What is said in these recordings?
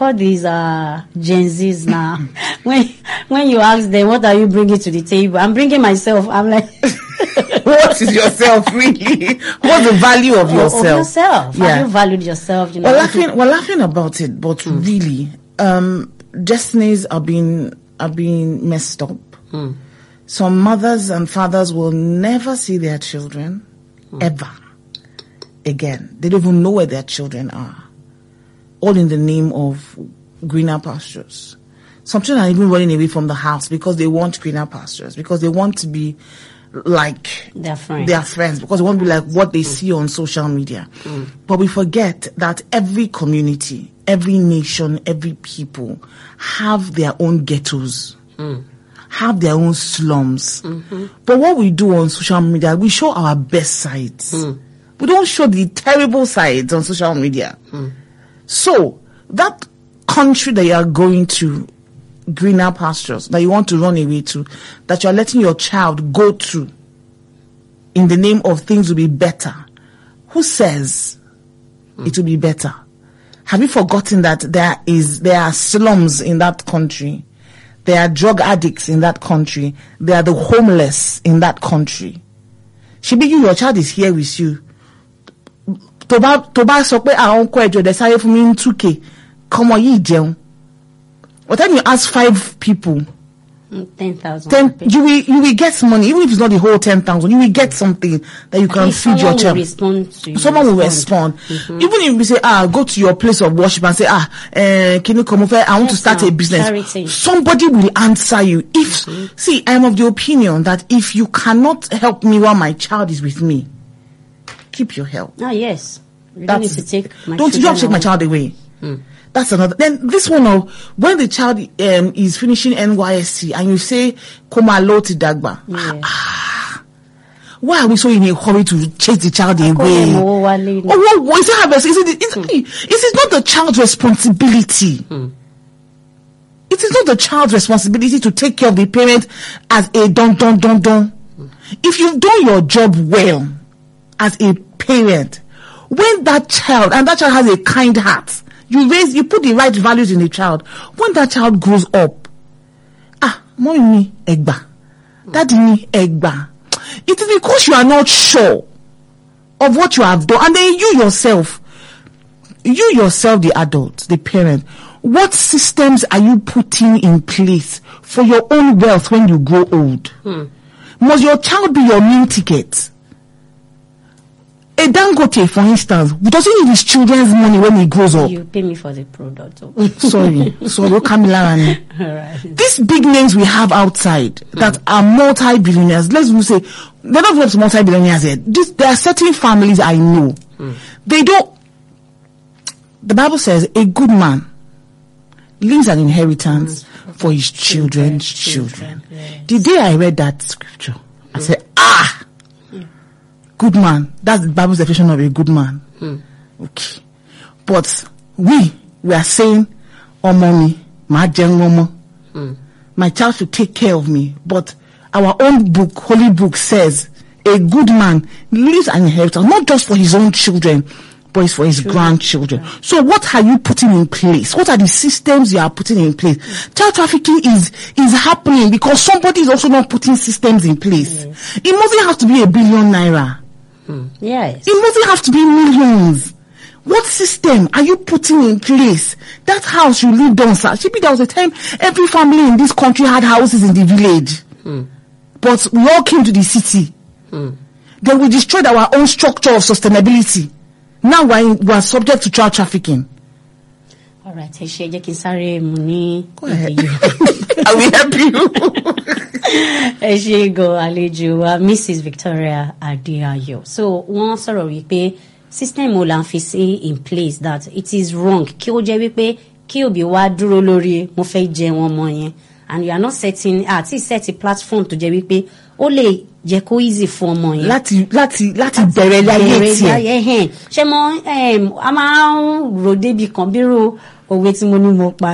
call these Gen Zs now. when you ask them, what are you bringing to the table? I'm bringing myself. I'm like, what is yourself really? What's the value of yourself? Of yourself. Yeah. Have you valued yourself? You know? We're laughing about it, but really, destinies are being messed up. Some mothers and fathers will never see their children ever again. They don't even know where their children are. All in the name of greener pastures. Some children are even running away from the house because they want greener pastures, because they want to be like their friends, because they want to be like what they see on social media. But we forget that every community, every nation, every people have their own ghettos, have their own slums. But what we do on social media, we show our best sides. We don't show the terrible sides on social media. So that country that you are going to, greener pastures, that you want to run away to, that you are letting your child go to in the name of things will be better. Who says it will be better? Have you forgotten that there are slums in that country? There are drug addicts in that country. There are the homeless in that country. Should your child is here with you. Toba so pe àwọn ko ejo de sáré fún mi ní 2K. Come on, you jẹun. What time you ask 5 people, 10,000. You will get money, even if it's not the whole 10,000. You will get something that you can feed your child. Someone will respond. Even if we say, go to your place of worship and say, can you come over? I want to start a business. Charity. Somebody will answer you. See, I am of the opinion that if you cannot help me while my child is with me, keep your help. Yes. You don't need to take my don't take my child away. That's another. Then this one of when the child is finishing NYSC and you say Koma lo ti dagba. Why are we so in a hurry to chase the child away? Is it not the child's responsibility? It is not the child's responsibility to take care of the parent as a don. If you've done your job well as a parent, when that child has a kind heart, you put the right values in the child. When that child grows up, mommy egba, daddy ni egba. It is because you are not sure of what you have done, and then you yourself, the adult, the parent, what systems are you putting in place for your own wealth when you grow old? Must your child be your meal ticket? A Dangote, for instance, doesn't need his children's money when he grows up. You pay me for the product. Sorry, Kamila. Right. These big names we have outside that are multi-billionaires, let's say, they're not just multi-billionaires yet. There are certain families I know. They don't. The Bible says a good man leaves an inheritance for his children's children. Yes. The day I read that scripture, I said, good man. That's the Bible's definition of a good man. Okay. But we are saying, mommy, my child should take care of me. But our own book, Holy Book, says a good man leaves an inheritance, not just for his own children, but it's for his grandchildren. So what are you putting in place? What are the systems you are putting in place? Child trafficking is happening because somebody is also not putting systems in place. It mustn't have to be $1 billion. Yes. It mustn't have to be millions. What system are you putting in place? That house you lived on, sir. Maybe there was a time every family in this country had houses in the village. But we all came to the city. Then we destroyed our own structure of sustainability. Now we are subject to child trafficking. All right, go ahead. I will help you. Mrs. Victoria Adeayo. So one sọ̀rọ̀ wípé system wo la ń fi sí in place that it is wrong. Kí ó jẹ́ wípé kí òbí wá dúró lórí mo fẹ́ jẹ wọn mọ yẹn, and you are not setting set a platform tó jẹ́ wípé ó lè jẹ́ kó easy fún ọmọ yẹn láti bẹ̀rẹ̀ láyé tiẹ̀. Ṣé mo a máa ń rò débi kan bírò òwe tí mo ní mo pa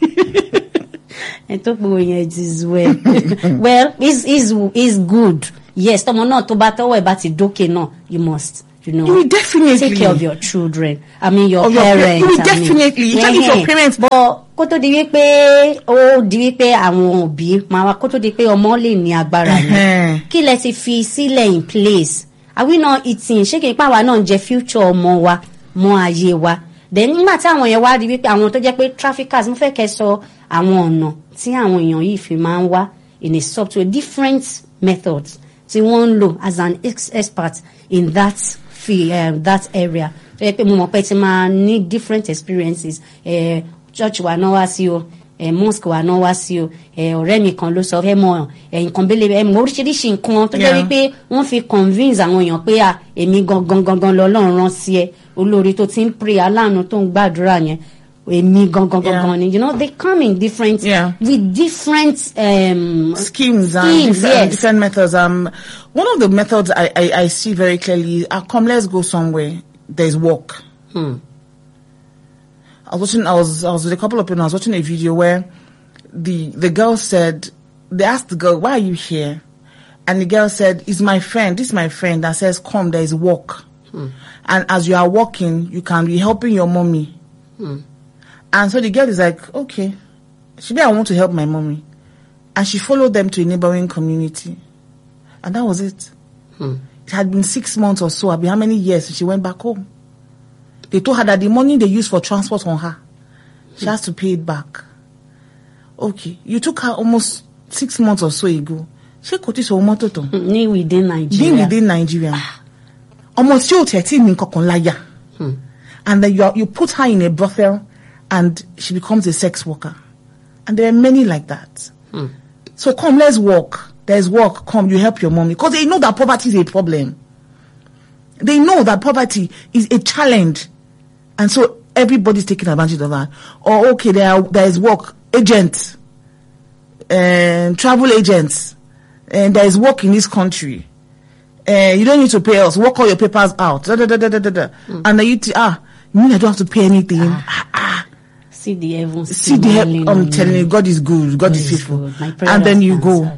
and talk about it is well. Well, is good. Yes, tọmọ náà tó bá tọwọ́ ẹ̀ bá ti dókè náà, you must You will definitely take care of your children. I mean, your Of parents. you will definitely. If your parents. But kó tó di wípé ó di wípé àwọn òbí máa wá kó tó di pé ọmọ lè ní agbára yẹn. Kí lẹ ti fi sílẹ̀ in place? Are we not eating? Ṣé kìí pàwọn náà jẹ future ọmọ wa mọ ayé wa? Then nígbà tí àwọn yẹn wá di wípé àwọn tó jẹ́ pé traffickers mo fẹ́ kẹ́ sọ àwọn ọ̀nà tí àwọn èèyàn yìí fi máa ń wá in a software different methods tí wọ́n ń lò as an expert in that field, that area. Tó yẹ pé mo mọ̀ pé ti máa ní different experiences. Church wa náà wá sí o, mosque wa náà wá sí o, ọ̀rẹ́ mi kan ló sọ ẹ mọ nǹkan bẹ́lẹ̀ ẹ mọ oríṣiríṣi nǹkan tó jẹ́ wípé wọ́n fi convince àwọn èèyàn pé èmi gangan lọ́lọ́run rán sí ẹ olórí tó ti ń pray aláàánú tó ń gbàdúrà yẹn èmi gangan ni they come in different with different schemes and different methods. One of the methods I see very clearly, come let's go somewhere. There's work. I was with a couple of people. I was watching a video where the girl said, they asked the girl, "Why are you here?" And the girl said, "It's my friend. This is my friend that says, come, there is work. And as you are working, you can be helping your mommy." And so the girl is like, "Okay, I want to help my mommy." And she followed them to a neighboring community. And that was it. It had been 6 months or so. How many years since she went back home? They told her that the money they used for transport on her, she has to pay it back. Okay, you took her almost 6 months or so ago. She could use her motor to within Nigeria. Almost you 13 and then you put her in a brothel, and she becomes a sex worker. And there are many like that. So come, let's work. There's work. Come, you help your mommy, because they know that poverty is a problem. They know that poverty is a challenge. And so everybody's taking advantage of that. Or okay, there is work. Agents, travel agents, and there is work in this country. You don't need to pay us. Work all your papers out. And then you mean I don't have to pay anything? See the heavens. See the heavens. I'm telling you, God is good. God is faithful. And then you go.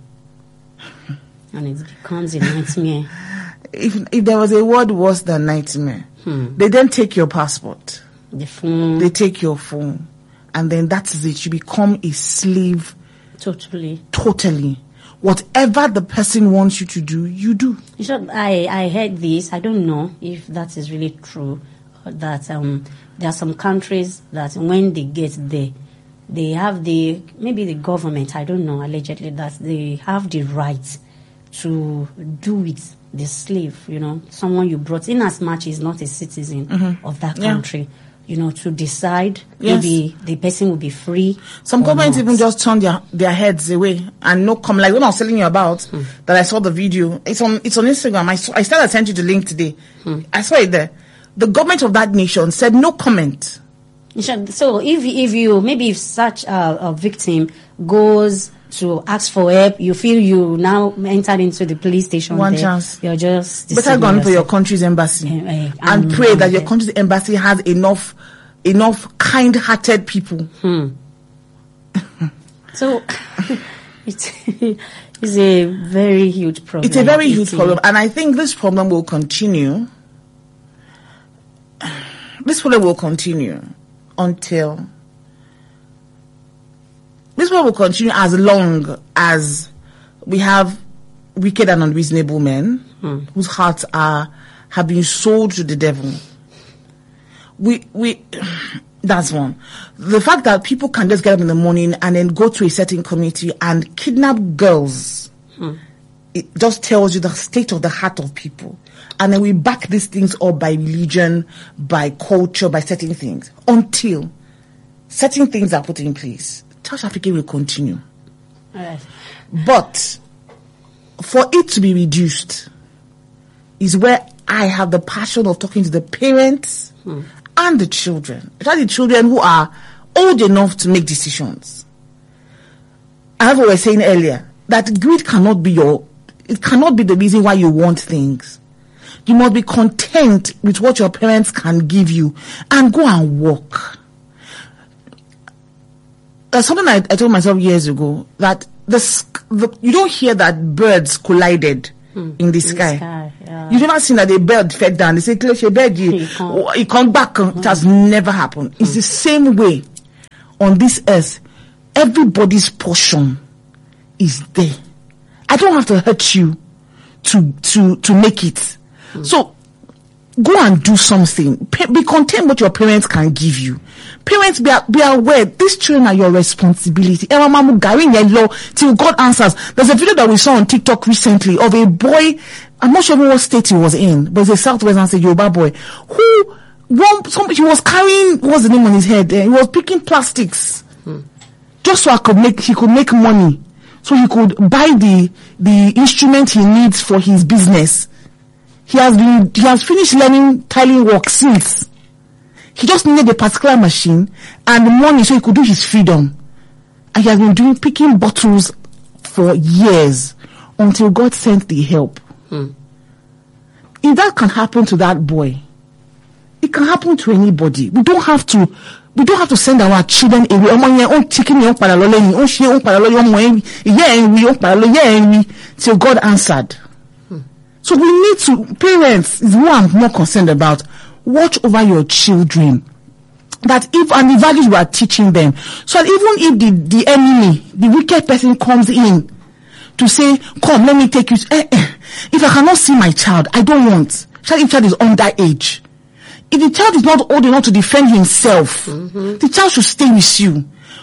And it becomes a nightmare. If there was a word worse than nightmare, they then take your passport. The phone. They take your phone. And then that is it. You become a slave. Totally. Whatever the person wants you to do, you do. I heard this. I don't know if that is really true. That there are some countries that when they get there, they have maybe the government, I don't know, allegedly, that they have the right to do with the slave, someone you brought in as much is not a citizen of that country. To decide maybe the person will be free. Some governments even just turn their heads away and no come. Like when I was telling you about that, I saw the video. It's on Instagram. I started sent you the link today. I saw it there. The government of that nation said no comment. So if such a victim goes to ask for help, you feel you now entered into the police station. One chance. You're just better go on for your country's embassy and pray that your country's embassy has enough kind-hearted people. So it's a very huge problem. It's a very huge problem, and I think this problem will continue. This problem will continue until. This one will continue as long as we have wicked and unreasonable men whose hearts have been sold to the devil. That's one. The fact that people can just get up in the morning and then go to a certain community and kidnap girls, it just tells you the state of the heart of people. And then we back these things up by religion, by culture, by certain things, until certain things are put in place. Child trafficking will continue. Right. But for it to be reduced is where I have the passion of talking to the parents and the children. Especially the children who are old enough to make decisions. As we were saying earlier, that greed cannot be the reason why you want things. You must be content with what your parents can give you and go and work. Something I told myself years ago, that you don't hear that birds collided in the sky. Yeah. You've never seen that a bird fell down. They say, "Close bed, you come back." It has never happened. It's the same way on this earth. Everybody's portion is there. I don't have to hurt you to make it. So go and do something. Be content what your parents can give you. Parents, be aware, these children are your responsibility. Till God answers. There's a video that we saw on TikTok recently of a boy, I'm not sure what state he was in, but it's a Southwestern state, Yoruba boy, who he was carrying, what's the name on his head? He was picking plastics. Just so he could make money. So he could buy the instrument he needs for his business. He has finished learning tiling work since. He just needed a particular machine and the money so he could do his freedom. And he has been picking bottles for years until God sent the help. If that can happen to that boy, it can happen to anybody. We don't have to send our children away. Till God answered. So we need to, parents is what I'm more concerned about. Watch over your children. That if and the values we are teaching them. So even if the enemy, the wicked person comes in to say, "Come, let me take you." If I cannot see my child, I don't want. If child is underage. If the child is not old enough to defend himself, the child should stay with you.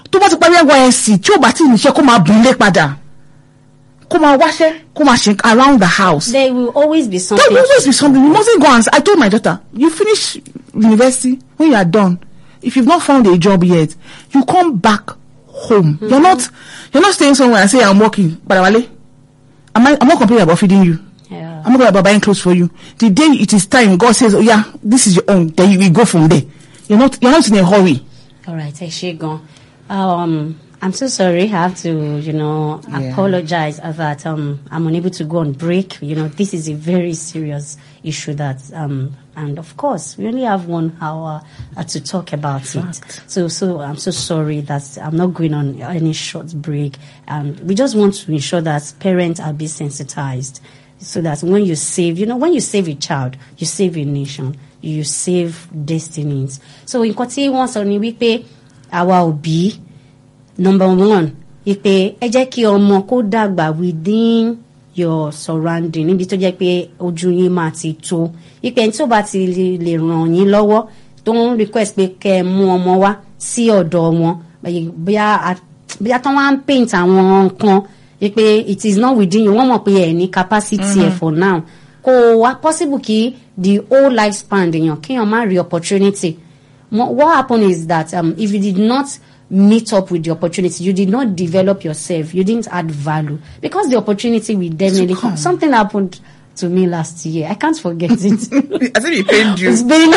Around the house. There will always be something. There will always be something. You mustn't go and I told my daughter, you finish university, when you are done, if you've not found a job yet, you come back home. You're not staying somewhere and say, "I'm working." But I'm not complaining about feeding you. Yeah. I'm not about buying clothes for you. The day it is time, God says, "Oh yeah, this is your own." Then you will go from there. You're not in a hurry. All right, Eshegun. I'm so sorry. I have to, apologize that I'm unable to go on break. This is a very serious issue that, and of course, we only have 1 hour to talk about it. So I'm so sorry that I'm not going on any short break. And we just want to ensure that parents are being sensitized so that when you save, when you save a child, you save a nation, you save destinies. So in Koti wants only we pay our òbí. Number 1, ipe ẹ jẹ́ kí ọmọ kó dàgbà within your surrounding níbi tó jẹ́ pé ojú yín máa ti tó. Ipe ẹni tó bá ti lè ràn yín lọ́wọ́ tó ń request pé kẹ́ mú ọmọ wá sí ọ̀dọ̀ wọn. Bóyá tán wá ń paint àwọn nǹkan ipe it is not within you. Wọ́n mọ̀ pé ẹ ní capacity ẹ̀ for now. Kò wá possible kí the whole lifespan èèyàn kéèyàn má rí opportunity. What happened is that if you did not meet up with the opportunity, you did not develop yourself, you didn't add value, because the opportunity will definitely come. Something happened to me last year. I can't forget it. I think it pained you. It's been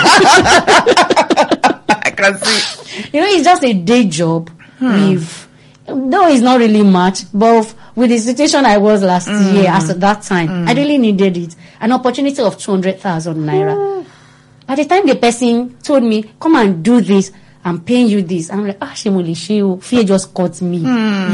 I can see. It's just a day job. Though it's not really much, but with the situation I was last year, as at that time, I really needed it. An opportunity of 200,000 naira. By the time the person told me, "Come and do this, I'm paying you this," I'm like, fear just caught me.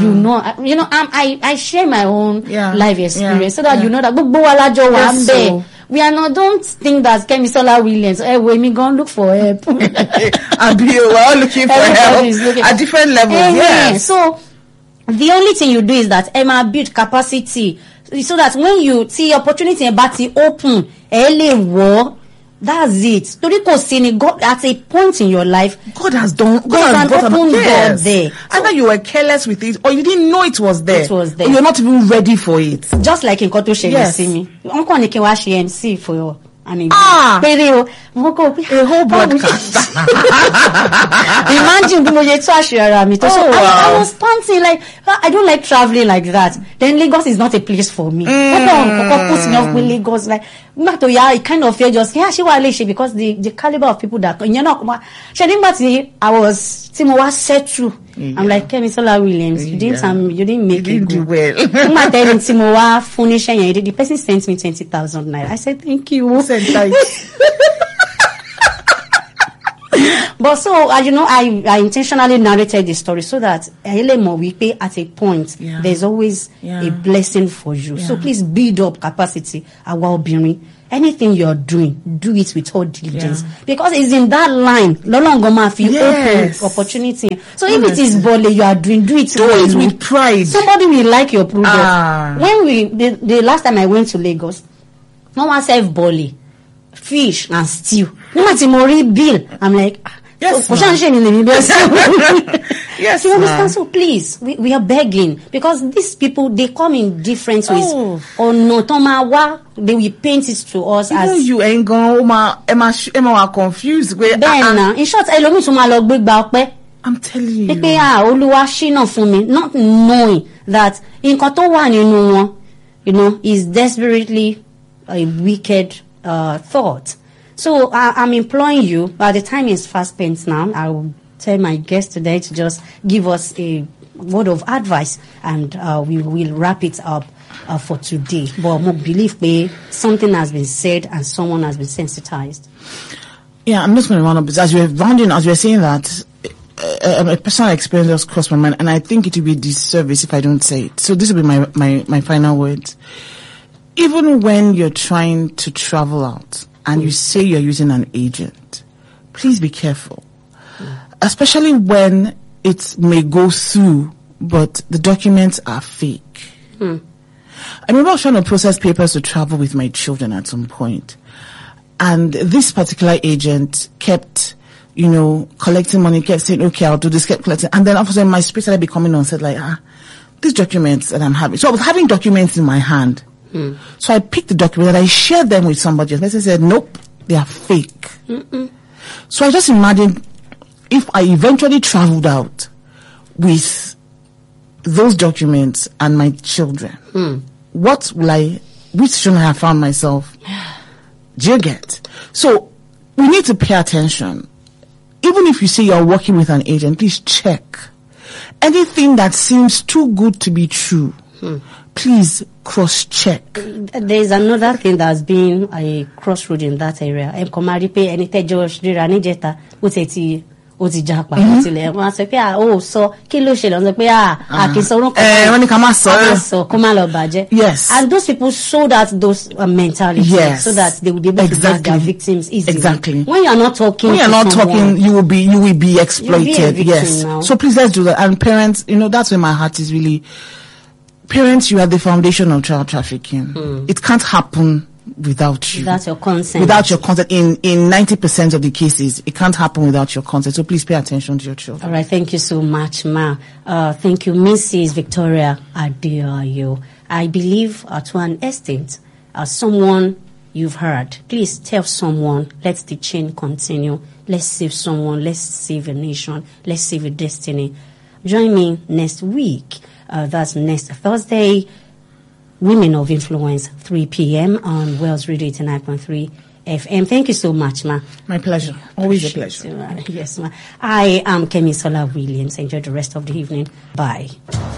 I share my own life experience so that that we are not, don't think that Kemisola Williams, when we go and look for help. We're all looking for help at different levels. So the only thing you do is that Emma build capacity so that when you see opportunity about to open, that's it. God, at a point in your life, God has opened door there. Either you were careless with it or you didn't know it was there. Or you're not even ready for it. Just like in Koto you see me. Uncle Nike wash MC for your a whole broadcast. Imagine I was panting like I don't like traveling like that. Then Lagos is not a place for me. Puts me off with Lagos like it kind of feel just because the caliber of people that I was Timo set through. I'm like Kemisola Williams, you didn't make it do well. The person sent me 20,000 naira. I said thank you. But so, you know, I intentionally narrated the story so that we pay at a point, there's always a blessing for you. So please build up capacity. Anything you're doing, do it with all diligence. Because it's in that line, open opportunity. So if it is volley you are doing, do it with pride. Somebody will like your product. When the last time I went to Lagos, no one served volley, fish and stew. Bill, I'm like, yes, yes, you understand? So please, we are begging, because these people, they come in different ways. Or no, they will paint it to us as you ain't gone. Emma are confused. In short, I'm telling you. Not knowing that in Kotowa, you know, is desperately a wicked thought. So I'm imploring you, by the time is fast spent now, I will tell my guest today to just give us a word of advice, and we will wrap it up for today. But I believe something has been said and someone has been sensitized. Yeah, I'm just going to round up. As you were saying that, a personal experience just crossed my mind, and I think it will be a disservice if I don't say it. So this will be my final words. Even when you're trying to travel out and you say you're using an agent, please be careful. Especially when it may go through, but the documents are fake. I remember I was trying to process papers to travel with my children at some point. And this particular agent kept, you know, collecting money, kept saying, okay, I'll do this, kept collecting. And then all of a sudden my spirit started becoming on, said like, these documents that I'm having. So I was having documents in my hand. So I picked the document and I shared them with somebody else. They said, nope, they are fake. So I just imagined if I eventually traveled out with those documents and my children, which should I have found myself? Do you get? So we need to pay attention. Even if you say you're working with an agent, please check. Anything that seems too good to be true, please cross-check. There's another thing that's been a crossroad in that area. Yes. And those people sold out those mentalities so that they would be able to get their victims easily. Exactly. When you're not talking, you will be exploited. Yes. Now. So please, let's do that. And parents, you know, that's where my heart is really. Parents, you are the foundation of child trafficking. It can't happen without you. Without your consent. Without your consent. In 90% of the cases, it can't happen without your consent. So please pay attention to your children. All right. Thank you so much, Ma. Thank you, Mrs. Victoria Adeayo. I believe to an extent, someone you've heard, please tell someone, let the chain continue. Let's save someone. Let's save a nation. Let's save a destiny. Join me next week. That's next Thursday, Women of Influence, 3 p.m. on Wells Radio 89.3 FM. Thank you so much, Ma. My pleasure. Always a pleasure. Yes, Ma. I am Kemisola Williams. Enjoy the rest of the evening. Bye.